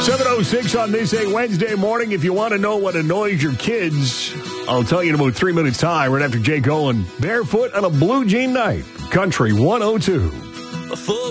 7:06 on this Wednesday morning. If you want to know what annoys your kids, I'll tell you in about 3 minutes' time, right after Jake Owen. Barefoot on a blue jean night. Country 102.